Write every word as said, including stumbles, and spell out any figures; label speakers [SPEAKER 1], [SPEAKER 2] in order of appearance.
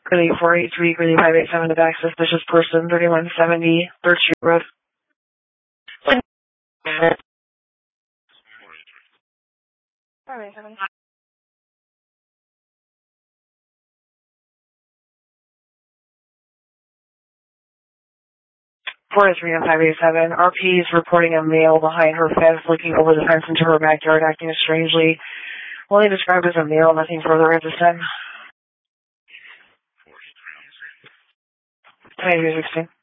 [SPEAKER 1] Greeley four eight three, Greeley five eight seven to back suspicious person, thirty-one seventy, third Street Road. five eight seven. four three and five eight seven. R P is reporting a male behind her fence looking over the fence into her backyard acting strangely. Only described as a male, nothing further at this time. twenty-three sixteen.